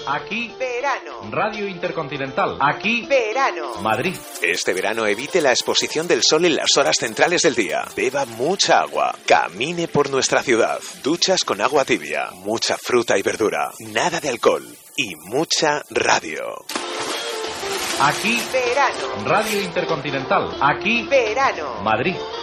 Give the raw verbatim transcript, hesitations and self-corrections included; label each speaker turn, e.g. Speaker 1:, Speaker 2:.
Speaker 1: Aquí
Speaker 2: verano.
Speaker 1: Radio Intercontinental. Aquí
Speaker 2: verano.
Speaker 1: Madrid.
Speaker 3: Este verano evite la exposición del sol en las horas centrales del día. Beba mucha agua. Camine por nuestra ciudad. Duchas con agua tibia. Mucha fruta y verdura. Nada de alcohol. Y mucha radio.
Speaker 1: Aquí
Speaker 2: verano.
Speaker 1: Radio Intercontinental. Aquí
Speaker 2: verano.
Speaker 1: Madrid.